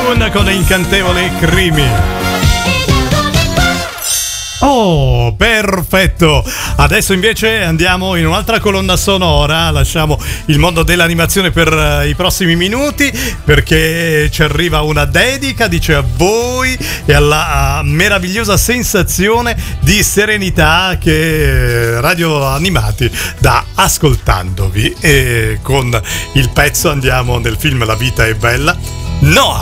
Moon con Incantevole Crimi. Oh, perfetto! Adesso invece andiamo in un'altra colonna sonora, lasciamo il mondo dell'animazione per i prossimi minuti, perché ci arriva una dedica, dice a voi e alla meravigliosa sensazione di serenità che Radio Animati dà ascoltandovi, e con il pezzo andiamo nel film La vita è bella. Noah!